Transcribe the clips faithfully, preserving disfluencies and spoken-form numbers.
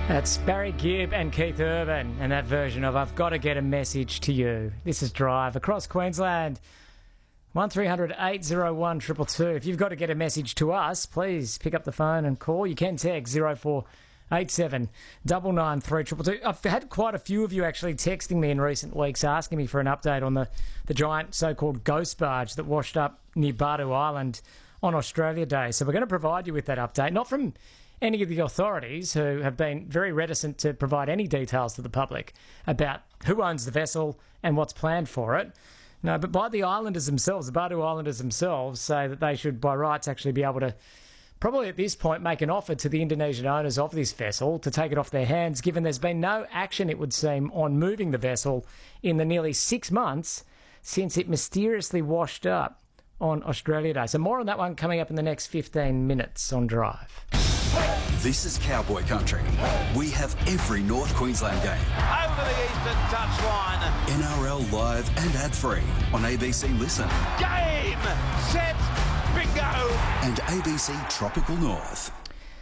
That's Barry Gibb and Keith Urban and that version of I've Got to Get a Message to You. This is Drive across Queensland. one three hundred eight oh one two two two. If you've got to get a message to us, please pick up the phone and call. You can text zero four eight seven nine nine three two two two. I've had quite a few of you actually texting me in recent weeks asking me for an update on the, the giant so-called ghost barge that washed up near Badu Island on Australia Day. So we're going to provide you with that update, not from any of the authorities who have been very reticent to provide any details to the public about who owns the vessel and what's planned for it. No, but by the islanders themselves, the Badu Islanders themselves say that they should, by rights, actually be able to probably at this point make an offer to the Indonesian owners of this vessel to take it off their hands, given there's been no action, it would seem, on moving the vessel in the nearly six months since it mysteriously washed up on Australia Day. So more on that one coming up in the next fifteen minutes on Drive. This is Cowboy Country. We have every North Queensland game. Over the eastern touchline. N R L live and ad-free on A B C Listen. Game, set, bingo. And A B C Tropical North.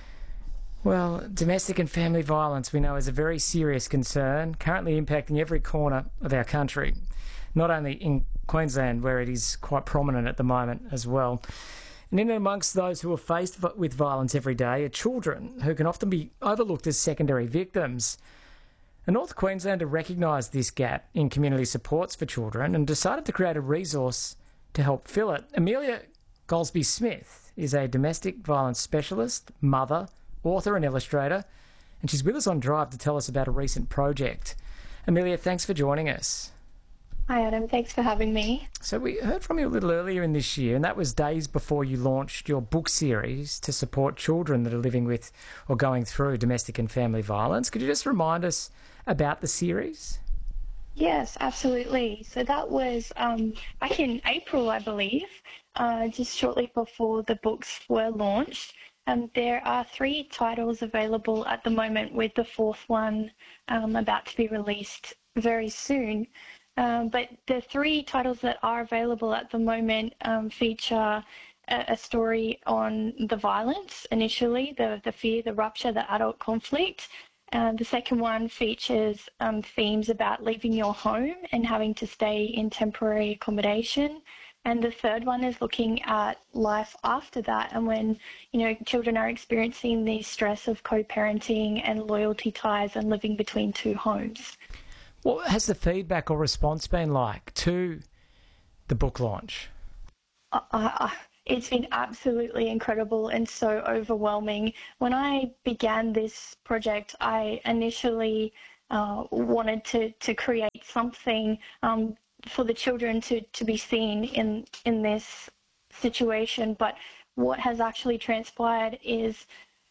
Well, domestic and family violence we know is a very serious concern, currently impacting every corner of our country, not only in Queensland where it is quite prominent at the moment as well. And in and amongst those who are faced with violence every day are children who can often be overlooked as secondary victims. And North Queenslander recognised this gap in community supports for children and decided to create a resource to help fill it. Amelia Goldsby-Smith is a domestic violence specialist, mother, author and illustrator, and she's with us on Drive to tell us about a recent project. Amelia, thanks for joining us. Hi Adam, thanks for having me. So we heard from you a little earlier in this year, and that was days before you launched your book series to support children that are living with or going through domestic and family violence. Could you just remind us about the series? Yes, absolutely. So that was um, back in April, I believe, uh, just shortly before the books were launched. Um, there are three titles available at the moment, with the fourth one um, about to be released very soon. Um, but the three titles that are available at the moment um, feature a, a story on the violence initially, the, the fear, the rupture, the adult conflict. Uh, the second one features um, themes about leaving your home and having to stay in temporary accommodation. And the third one is looking at life after that, and when, you know, children are experiencing the stress of co-parenting and loyalty ties and living between two homes. What has the feedback or response been like to the book launch? Uh, uh, it's been absolutely incredible and so overwhelming. When I began this project, I initially uh, wanted to, to create something um, for the children to, to be seen in, in this situation. But what has actually transpired is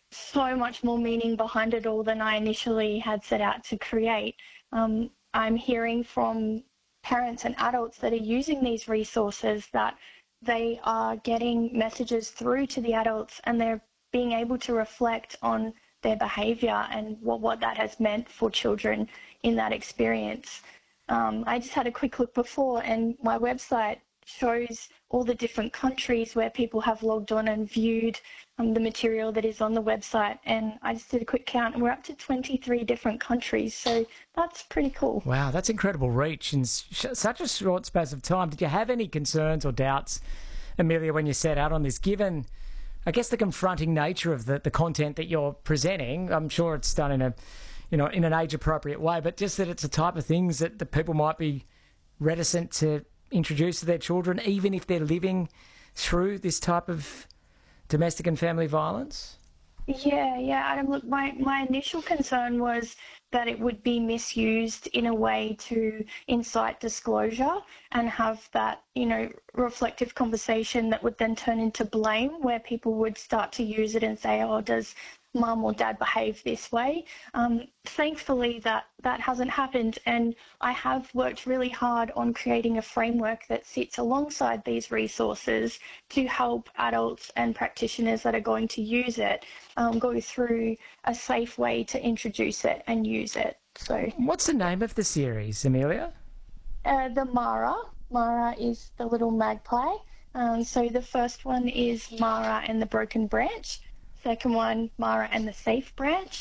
so much more meaning behind it all than I initially had set out to create. Um, I'm hearing from parents and adults that are using these resources that they are getting messages through to the adults, and they're being able to reflect on their behaviour and what, what that has meant for children in that experience. Um, I just had a quick look before, and my website shows all the different countries where people have logged on and viewed um, the material that is on the website, and I just did a quick count and we're up to twenty-three different countries, so that's pretty cool. Wow, that's incredible reach in sh- such a short space of time. Did you have any concerns or doubts, Amelia, when you set out on this, given, I guess, the confronting nature of the, the content that you're presenting? I'm sure it's done in a, you know, in an age-appropriate way, but just that it's the type of things that the people might be reticent to introduce to their children, even if they're living through this type of domestic and family violence? Yeah, yeah, Adam, look, my, my initial concern was that it would be misused in a way to incite disclosure and have that, you know, reflective conversation that would then turn into blame, where people would start to use it and say, oh, does mum or dad behave this way? Um, thankfully, that, that hasn't happened, and I have worked really hard on creating a framework that sits alongside these resources to help adults and practitioners that are going to use it um, go through a safe way to introduce it and use it. So, what's the name of the series, Amelia? Uh, the Mara. Mara is the little magpie. Um, so the first one is Mara and the Broken Branch. Second one, Mara and the Safe Branch.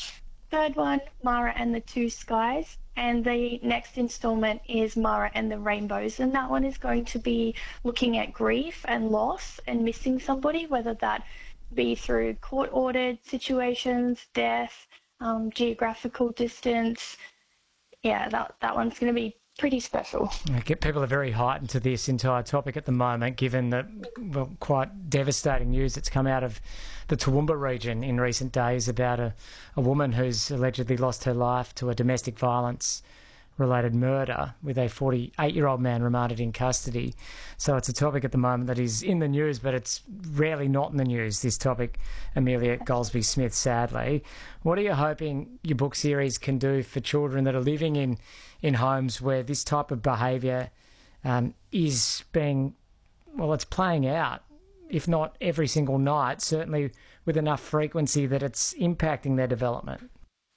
third one, Mara and the Two Skies, and the next installment is Mara and the Rainbows, and that one is going to be looking at grief and loss and missing somebody, whether that be through court-ordered situations, death, um, geographical distance. Yeah, that, that one's going to be pretty special. Okay, people are very heightened to this entire topic at the moment, given the well, quite devastating news that's come out of the Toowoomba region in recent days about a, a woman who's allegedly lost her life to a domestic violence related murder, with a forty-eight-year-old man remanded in custody. So it's a topic at the moment that is in the news, but it's rarely not in the news, this topic, Amelia Goldsby-Smith, sadly. What are you hoping your book series can do for children that are living in, in homes where this type of behaviour um, is being, well, it's playing out, if not every single night, certainly with enough frequency that it's impacting their development?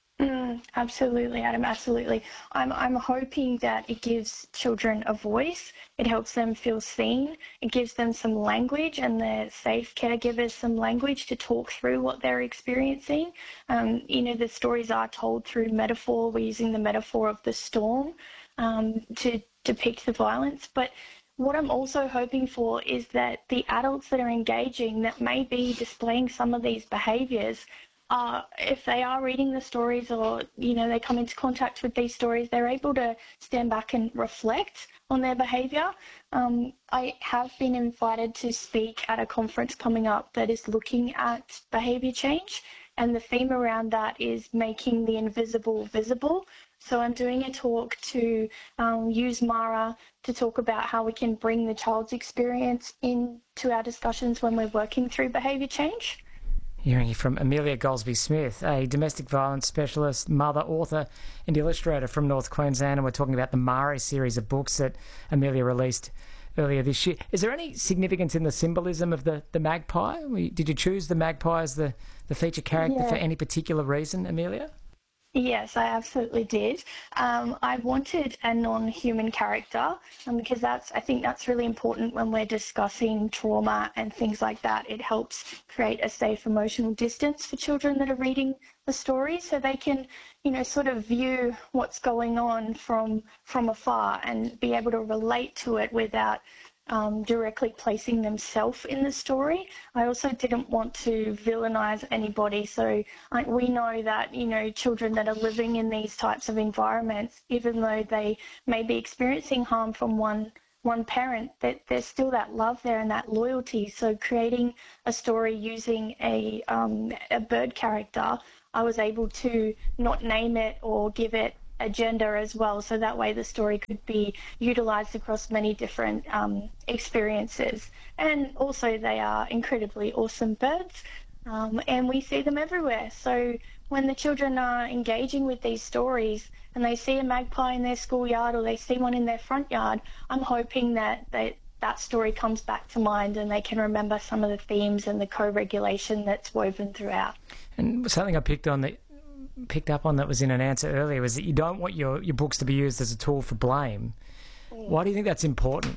Mm, absolutely, Adam, absolutely. I'm I'm hoping that it gives children a voice. It helps them feel seen. It gives them some language and their safe caregivers some language to talk through what they're experiencing. Um, you know, the stories are told through metaphor. We're using the metaphor of the storm um, to depict the violence. But what I'm also hoping for is that the adults that are engaging, that may be displaying some of these behaviours, Uh, if they are reading the stories, or, you know, they come into contact with these stories, they're able to stand back and reflect on their behaviour. Um, I have been invited to speak at a conference coming up that is looking at behaviour change, and the theme around that is making the invisible visible. So I'm doing a talk to um, use Mara to talk about how we can bring the child's experience into our discussions when we're working through behaviour change. Hearing from Amelia Goldsby-Smith, a domestic violence specialist, mother, author and illustrator from North Queensland, and we're talking about the Mara series of books that Amelia released earlier this year. Is there any significance in the symbolism of the, the magpie? Did you choose the magpie as the, the feature character Yeah. for any particular reason, Amelia? Yes, I absolutely did. Um, I wanted a non-human character um, because that's, I think that's really important when we're discussing trauma and things like that. It helps create a safe emotional distance for children that are reading the story, so they can, you know, sort of view what's going on from from afar and be able to relate to it without Um, directly placing themselves in the story. I also didn't want to villainize anybody. So I, we know that, you know, children that are living in these types of environments, even though they may be experiencing harm from one one parent, that there's still that love there and that loyalty. So creating a story using a um, a bird character, I was able to not name it or give it a gender as well, so that way the story could be utilised across many different um, experiences. And also they are incredibly awesome birds, um, and we see them everywhere. So when the children are engaging with these stories and they see a magpie in their schoolyard or they see one in their front yard, I'm hoping that they, that story comes back to mind and they can remember some of the themes and the co-regulation that's woven throughout. And something I picked on that picked up on that was in an answer earlier was that you don't want your, your books to be used as a tool for blame. Why do you think that's important?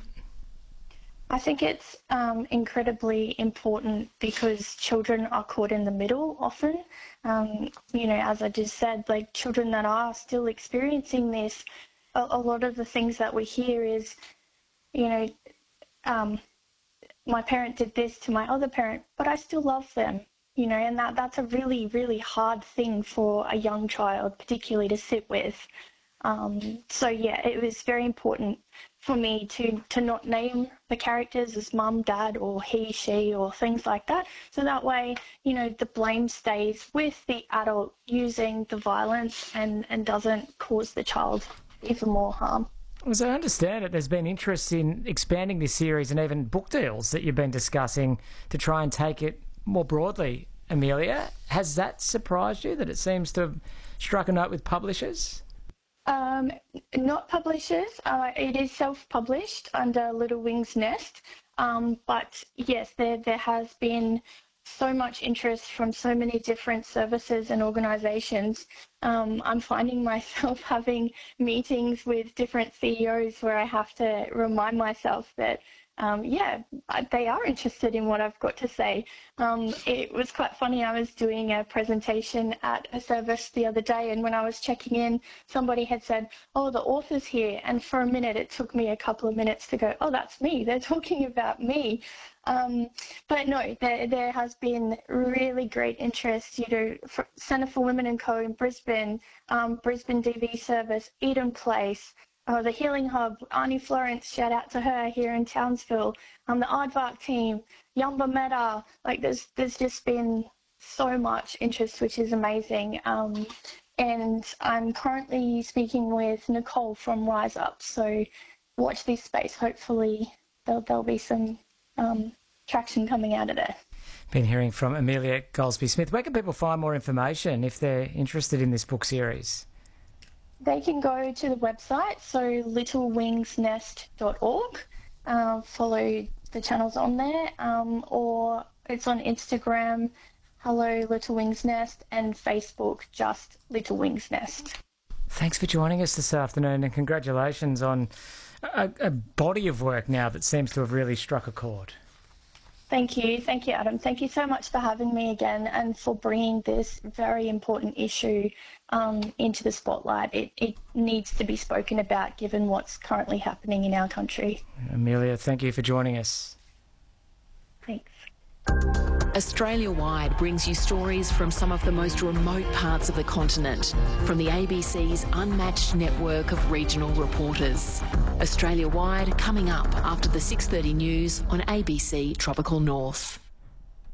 I think it's um, incredibly important because children are caught in the middle often. Um, you know, as I just said, like children that are still experiencing this, a, a lot of the things that we hear is, you know, um, my parent did this to my other parent, but I still love them. You know, and that, that's a really, really hard thing for a young child, particularly to sit with. Um, so, yeah, it was very important for me to, to not name the characters as mum, dad, or he, she, or things like that. So that way, you know, the blame stays with the adult using the violence and, and doesn't cause the child even more harm. As I understand it, there's been interest in expanding this series and even book deals that you've been discussing to try and take it more broadly. Amelia, has that surprised you, that it seems to have struck a note with publishers? Um, not publishers. Uh, it is self-published under Little Wing's Nest. Um, but yes, there there has been so much interest from so many different services and organisations. Um, I'm finding myself having meetings with different C E Os where I have to remind myself that um, yeah, they are interested in what I've got to say. Um, it was quite funny. I was doing a presentation at a service the other day, and when I was checking in, somebody had said, oh, the author's here. And for a minute, it took me a couple of minutes to go, oh, that's me. They're talking about me. Um, but no, there, there has been really great interest, you know, for Centre for Women and Co in Brisbane, um, Brisbane D V Service, Eden Place, uh, the Healing Hub, Arnie Florence, shout out to her here in Townsville, um, the Aardvark team, Yamba Meta, like there's, there's just been so much interest, which is amazing. Um, and I'm currently speaking with Nicole from Rise Up, so watch this space. Hopefully there'll, there'll be some Um, traction coming out of there. Been hearing from Amelia Goldsby-Smith. Where can people find more information if they're interested in this book series? They can go to the website, so little wings nest dot org, uh, follow the channels on there, um, or it's on Instagram, Hello Little Wings Nest, and Facebook, just Little Wings Nest. Thanks for joining us this afternoon, and congratulations on A, a body of work now that seems to have really struck a chord. Thank you. Thank you, Adam. Thank you so much for having me again and for bringing this very important issue um, into the spotlight. It, it needs to be spoken about given what's currently happening in our country. Amelia, thank you for joining us. Thanks. Australia-wide brings you stories from some of the most remote parts of the continent, from the A B C's unmatched network of regional reporters. Australia-wide coming up after the six thirty news on A B C Tropical North.